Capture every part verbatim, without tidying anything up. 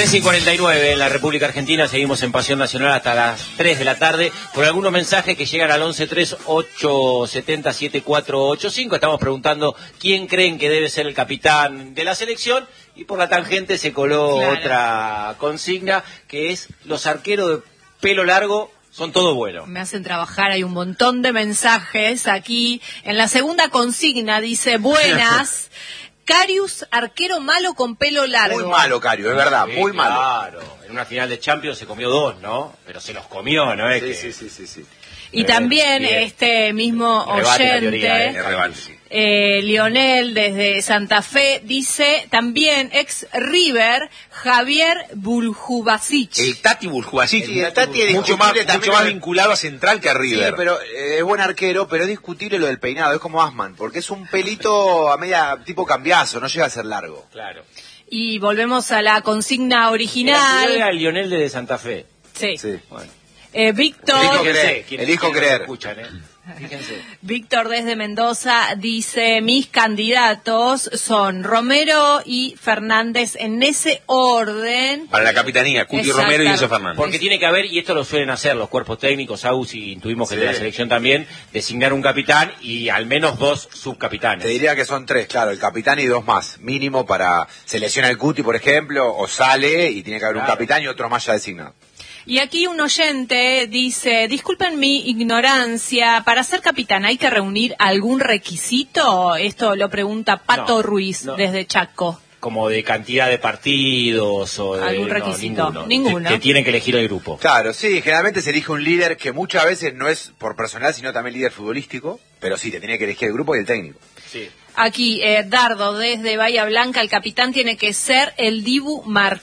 trece y cuarenta y nueve en la República Argentina, seguimos en Pasión Nacional hasta las tres de la tarde, por algunos mensajes que llegan al once tres ocho siete cero siete cuatro ocho cinco, estamos preguntando quién creen que debe ser el capitán de la selección, y por la tangente se coló claro. otra consigna, que es los arqueros de pelo largo son todo bueno. Me hacen trabajar, hay un montón de mensajes aquí. En la segunda consigna dice, buenas... Karius, arquero malo con pelo largo. Muy malo, Karius, es verdad, sí, muy claro. malo. Claro, en una final de Champions se comió dos, ¿no? Pero se los comió, ¿no? Es sí, que... sí, sí, sí, sí. Y eh, también bien. Este mismo Rebate oyente, teoría, ¿eh? Rebate. Eh, Lionel desde Santa Fe dice, también ex River, Javier Buljubasic. El Tati Buljubasic, sí, el Tati es mucho más, mucho más vinculado a Central que a River. Sí, pero eh, es buen arquero, pero es discutible lo del peinado, es como Asman, porque es un pelito a media tipo cambiazo, no llega a ser largo. Claro. Y volvemos a la consigna original. Era Lionel desde Santa Fe. Sí. sí. Bueno. Eh, Víctor. Elijo creer. Elijo creer. Escuchan, ¿eh? Fíjense. Víctor desde Mendoza dice, mis candidatos son Romero y Fernández en ese orden. Para la capitanía, Cuti Romero y Enzo Fernández. Porque tiene que haber, y esto lo suelen hacer los cuerpos técnicos, A U S, y intuimos que sí. de la selección también, designar un capitán y al menos dos subcapitanes. Te diría que son tres, claro, el capitán y dos más, mínimo para, se lesiona el Cuti, por ejemplo, o sale y tiene que haber claro. un capitán y otro más ya designado. Y aquí un oyente dice, disculpen mi ignorancia, ¿para ser capitán hay que reunir algún requisito? Esto lo pregunta Pato no, Ruiz no. desde Chaco. Como de cantidad de partidos o de... ¿Algún requisito? No, ninguno. ninguno. Que, que tienen que elegir el grupo. Claro, sí, generalmente se elige un líder que muchas veces no es por personal, sino también líder futbolístico, pero sí, te tiene que elegir el grupo y el técnico. Sí. Aquí, eh, Dardo, desde Bahía Blanca, el capitán tiene que ser el Dibu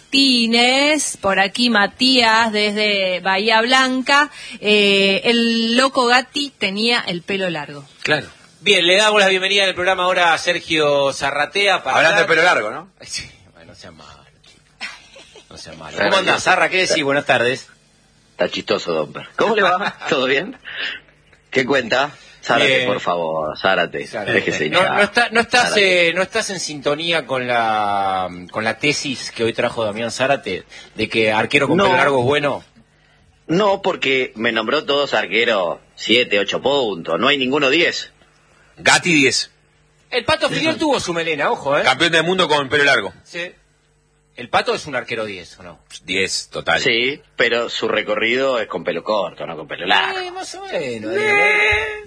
Martínez. Por aquí, Matías, desde Bahía Blanca. Eh, el Loco Gatti tenía el pelo largo. Claro. Bien, le damos la bienvenida en el programa ahora a Sergio Zarratea. Para Hablando hablar... de pelo largo, ¿no? Sí, bueno, no sea malo, chico. No sea malo. ¿Cómo andás, Zarra? ¿Qué decís? Buenas tardes. Está chistoso, Domper. ¿Cómo le va? ¿Todo bien? ¿Qué cuenta? Zárate, eh, por favor, Zárate, déjese no, no, está, no, estás, eh, no estás en sintonía con la con la tesis que hoy trajo Damián Zárate, de que arquero con no, pelo largo es bueno. No, porque me nombró todos arqueros siete, ocho puntos, no hay ninguno diez. Gatti diez. El Pato Filiol tuvo su melena, ojo, ¿eh? Campeón del mundo con pelo largo. Sí. ¿El Pato es un arquero diez o no? diez, total. Sí, pero su recorrido es con pelo corto, no con pelo largo. Eh, más o menos. Eh.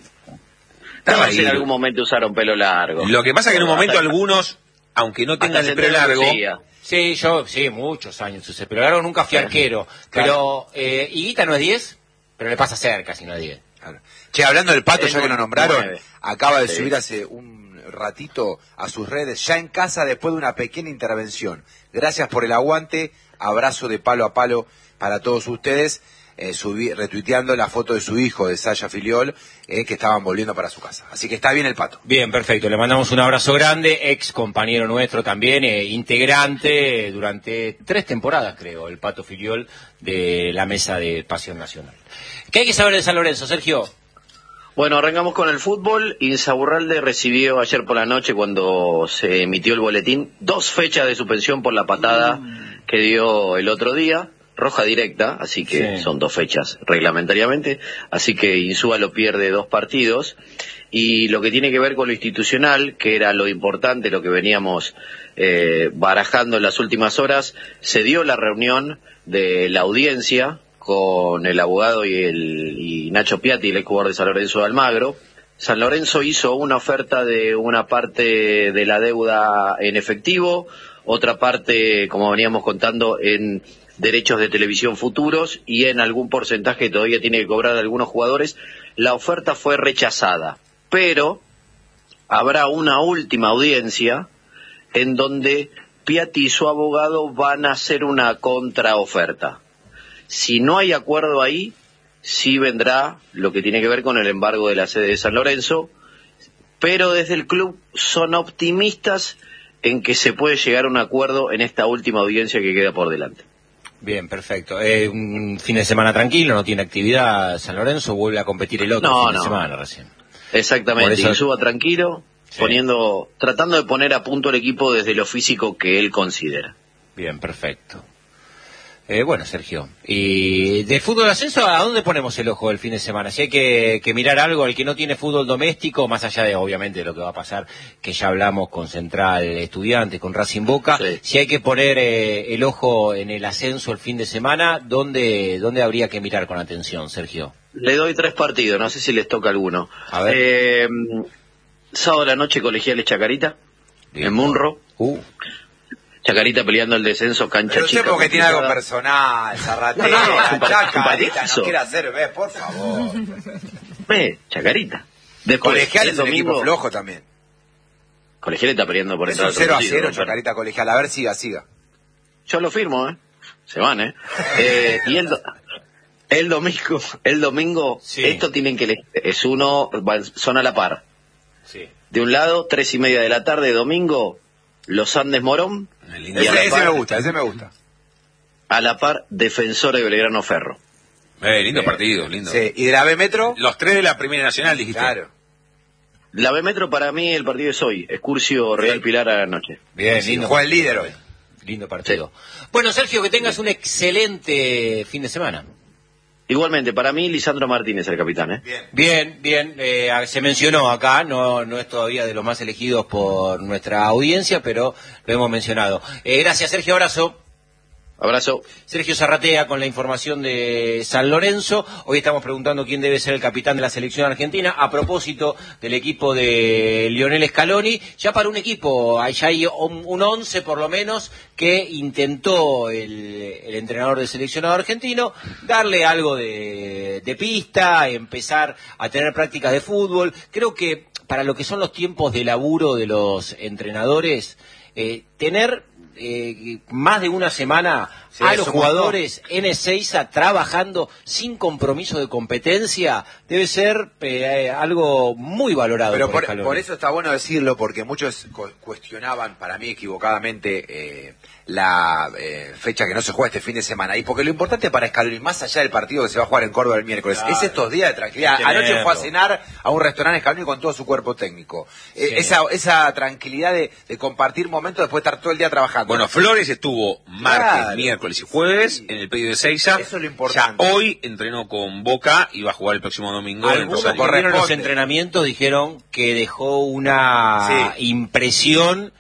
Todos en algún momento usaron pelo largo. Lo que pasa es que en un momento algunos, aunque no tengan el pelo largo... Sí, yo, sí, muchos años usé pelo largo, nunca fui arquero. Pero, eh, Higuita no es diez, pero le pasa cerca si no es diez. Claro. Che, hablando del Pato, ya que lo nombraron, nueve. acaba de sí. subir hace un ratito a sus redes, ya en casa después de una pequeña intervención. Gracias por el aguante, abrazo de palo a palo para todos ustedes. Eh, subí, retuiteando la foto de su hijo, de Saya Filiol, eh, que estaban volviendo para su casa. Así que está bien el Pato. Bien, perfecto. Le mandamos un abrazo grande, ex compañero nuestro también, eh, integrante eh, durante tres temporadas, creo, el Pato Filiol de la mesa de Pasión Nacional. ¿Qué hay que saber de San Lorenzo, Sergio? Bueno, arrancamos con el fútbol. Insaurralde recibió ayer por la noche, cuando se emitió el boletín, dos fechas de suspensión por la patada mm. que dio el otro día. Roja directa, así que sí. son dos fechas reglamentariamente, así que Insúa lo pierde dos partidos, y lo que tiene que ver con lo institucional, que era lo importante, lo que veníamos eh, barajando en las últimas horas, se dio la reunión de la audiencia con el abogado y, el, y Nacho Piatti, el ex jugador de San Lorenzo de Almagro. San Lorenzo hizo una oferta de una parte de la deuda en efectivo, otra parte, como veníamos contando, en derechos de televisión futuros, y en algún porcentaje que todavía tiene que cobrar algunos jugadores. La oferta fue rechazada, pero habrá una última audiencia en donde Piatti y su abogado van a hacer una contraoferta. Si no hay acuerdo ahí, sí vendrá lo que tiene que ver con el embargo de la sede de San Lorenzo, pero desde el club son optimistas en que se puede llegar a un acuerdo en esta última audiencia que queda por delante. Bien, perfecto. Eh, un fin de semana tranquilo, no tiene actividad San Lorenzo, vuelve a competir el otro no, fin no. de semana recién. Exactamente, eso... Insúa tranquilo, sí. poniendo, tratando de poner a punto el equipo desde lo físico que él considera. Bien, perfecto. Eh, bueno, Sergio, y de fútbol de ascenso, ¿a dónde ponemos el ojo el fin de semana? Si hay que, que mirar algo, el que no tiene fútbol doméstico, más allá de, obviamente, lo que va a pasar, que ya hablamos con Central Estudiantes, con Racing Boca, sí. Si hay que poner eh, el ojo en el ascenso el fin de semana, ¿dónde, dónde habría que mirar con atención, Sergio? Le doy tres partidos, no sé si les toca alguno. A ver. Eh, sábado a la noche, Colegiales Chacarita, Bien. en Munro. Uh. Chacarita peleando el descenso, cancha Pero chica. usted porque tiene algo complicada. personal, Zarratea, No, no, no, es un par- Chacarita, un partidazo. no quiere hacer, ve, por favor. Eh, Chacarita. Después, Colegial el es un equipo domingo, flojo también. Colegiales está peleando por Es entrar un al cero a torneo, cero, ¿no? Chacarita Colegial. A ver, siga, siga. Yo lo firmo, ¿eh? Se van, ¿eh? eh y el, do- el domingo, el domingo, Sí. esto tienen que elegir. Es uno, van- son a la par. Sí. De un lado, tres y media de la tarde, domingo, Los Andes Morón. Y a la Ese, ese par- me gusta, ese me gusta. A la par, Defensores de Belgrano Ferro. Eh, lindo partido, lindo. Sí. ¿Y de la B Metro? Los tres de la Primera Nacional, dijiste. Claro. La B Metro para mí el partido es hoy. Excursio Real Pilar a la noche. Bien, Sí, lindo. juega el líder hoy. Lindo partido. Bueno, Sergio, que tengas un excelente fin de semana. Igualmente, para mí, Lisandro Martínez el capitán, ¿eh? Bien. Bien, bien, eh, se mencionó acá, no, no es todavía de los más elegidos por nuestra audiencia, pero lo hemos mencionado. Eh, gracias, Sergio, abrazo. Abrazo. Sergio Zarratea con la información de San Lorenzo. Hoy estamos preguntando quién debe ser el capitán de la selección argentina a propósito del equipo de Lionel Scaloni. Ya para un equipo, ya hay un, un once por lo menos que intentó el, el entrenador del seleccionado argentino darle algo de, de pista, empezar a tener prácticas de fútbol. Creo que para lo que son los tiempos de laburo de los entrenadores, eh, tener Eh, más de una semana Sí, a eso los jugadores en Ezeiza trabajando sin compromiso de competencia debe ser eh, algo muy valorado. Pero por, por, Scaloni. por eso está bueno decirlo, porque muchos cu- cuestionaban, para mí equivocadamente, eh, la eh, fecha que no se juega este fin de semana. Y porque lo importante para Scaloni, más allá del partido que se va a jugar en Córdoba el miércoles, Claro. es estos días de tranquilidad. Tenerlo. Anoche fue a cenar a un restaurante Scaloni con todo su cuerpo técnico. Eh, Sí. esa, esa tranquilidad de, de compartir momentos después de estar todo el día trabajando. Bueno, Flores estuvo martes, Claro. miércoles y jueves Sí. en el predio de Ezeiza. Eso es lo importante. Ya hoy entrenó con Boca y va a jugar el próximo domingo. en Algunos que Rosario. corre- vieron los corresponde. entrenamientos dijeron que dejó una Sí. impresión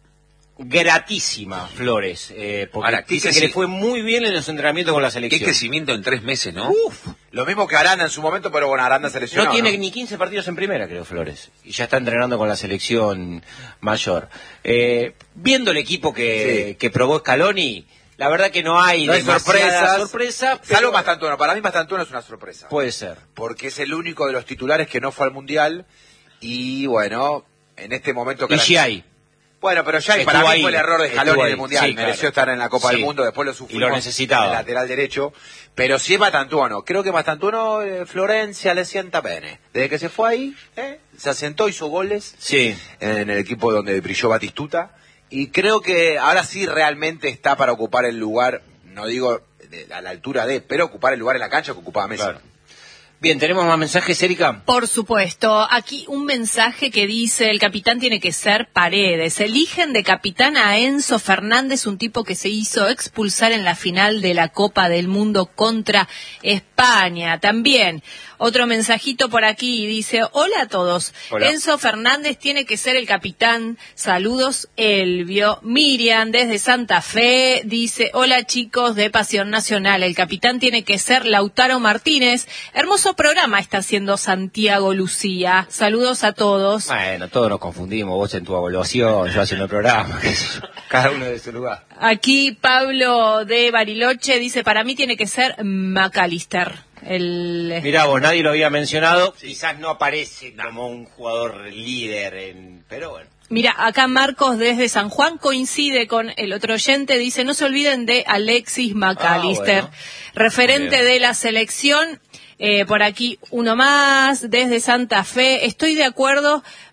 gratísima, Flores, eh, porque Ahora, ¿qué dice que creci- le fue muy bien en los entrenamientos con la Qué selección. crecimiento en tres meses, ¿no? Uf, Lo mismo que Aranda en su momento, pero bueno, Aranda se lesionó. no tiene ¿no? ni quince partidos en primera, creo, Flores. Y ya está entrenando con la selección mayor. Eh, viendo el equipo que, Sí. que probó Scaloni, la verdad que no hay, No hay demasiada sorpresas. sorpresa. Salvo pero Mastantuono. Para mí Mastantuono es una sorpresa. puede ser. Porque es el único de los titulares que no fue al Mundial. Y bueno, en este momento... Y Giai. Bueno, pero ya Estuvo para mí ahí, fue el error de estuvo Scaloni en ahí, el Mundial. sí, Mereció claro. estar en la Copa Sí. del Mundo, después lo Y sufrimos lo necesitaba. en el lateral derecho. Pero sí es Mastantuono. Creo que Mastantuono, eh, Florencia le sienta bene. Desde que se fue ahí, eh, se asentó, hizo goles Sí. en el equipo donde brilló Batistuta. Y creo que ahora sí realmente está para ocupar el lugar, no digo de- a la altura de, pero ocupar el lugar en la cancha que ocupaba Messi. Claro. Bien, ¿tenemos más mensajes, Erika? Por supuesto. Aquí un mensaje que dice, el capitán tiene que ser Paredes. Eligen de capitán a Enzo Fernández, un tipo que se hizo expulsar en la final de la Copa del Mundo contra España. También, otro mensajito por aquí, dice, hola a todos. Hola. Enzo Fernández tiene que ser el capitán. Saludos, Elvio. Miriam, desde Santa Fe, dice, hola chicos de Pasión Nacional. El capitán tiene que ser Lautaro Martínez. Hermoso programa está haciendo Santiago Lucía. Saludos a todos. Bueno, todos nos confundimos, vos en tu evaluación, yo haciendo el programa, qué sé yo, cada uno de su lugar. Aquí Pablo de Bariloche dice, para mí tiene que ser McAllister. El... Mirá vos, nadie lo había mencionado, quizás no aparece como un jugador líder, en... pero bueno. Mira, acá Marcos desde San Juan coincide con el otro oyente, dice, no se olviden de Alexis McAllister, Ah, bueno. referente Bien. de la selección. Eh, por aquí uno más, desde Santa Fe. Estoy de acuerdo,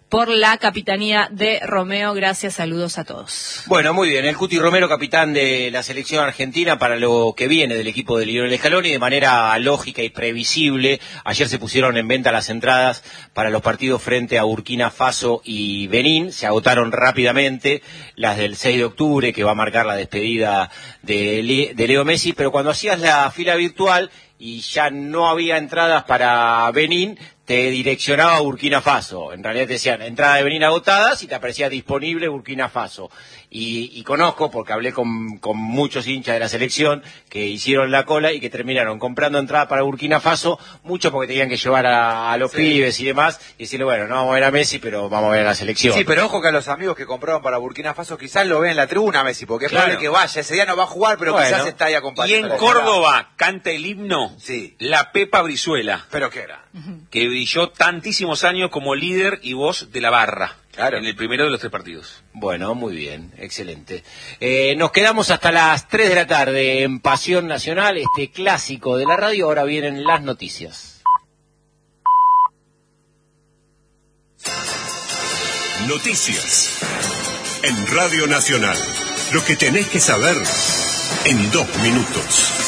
por la capitanía de Romeo. Gracias, saludos a todos. Bueno, muy bien, el Cuti Romero, capitán de la selección argentina para lo que viene del equipo de Lionel Scaloni, de manera lógica y previsible. Ayer se pusieron en venta las entradas para los partidos frente a Burkina Faso y Benín, se agotaron rápidamente, las del seis de octubre, que va a marcar la despedida de, Le- de Leo Messi, pero cuando hacías la fila virtual y ya no había entradas para Benín, te direccionaba a Burkina Faso. En realidad te decían entrada de Benín agotadas y te aparecía disponible Burkina Faso. Y, y conozco, porque hablé con, con muchos hinchas de la selección que hicieron la cola y que terminaron comprando entrada para Burkina Faso, mucho porque tenían que llevar a, a los sí. pibes y demás, y decirle, bueno, no vamos a ver a Messi, pero vamos a ver a la selección. Sí, pero ojo que a los amigos que compraron para Burkina Faso quizás lo ven en la tribuna Messi, porque es Claro. probable que vaya, ese día no va a jugar, pero Bueno. quizás está ahí Y acompañando. en Córdoba canta el himno Sí. La Pepa Brizuela, ¿Pero qué era? que brilló tantísimos años como líder y voz de la barra. Claro. En el primero de los tres partidos. Bueno, muy bien, excelente. Eh, nos quedamos hasta las tres de la tarde en Pasión Nacional, este clásico de la radio. Ahora vienen las noticias. Noticias en Radio Nacional. Lo que tenés que saber en dos minutos.